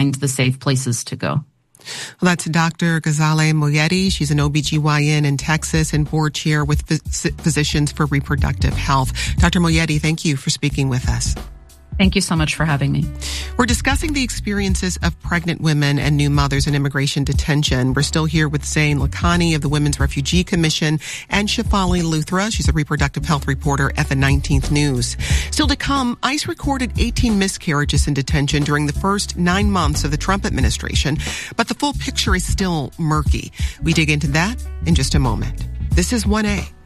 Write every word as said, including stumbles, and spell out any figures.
the safe places to go. Well, that's Doctor Ghazaleh Moyedi. She's an O B G Y N in Texas and board chair with Phys- Physicians for Reproductive Health. Doctor Moyedi, thank you for speaking with us. Thank you so much for having me. We're discussing the experiences of pregnant women and new mothers in immigration detention. We're still here with Zain Lakhani of the Women's Refugee Commission and Shefali Luthra. She's a reproductive health reporter at the nineteenth News. Still to come, ICE recorded eighteen miscarriages in detention during the first nine months of the Trump administration, but the full picture is still murky. We dig into that in just a moment. This is one A.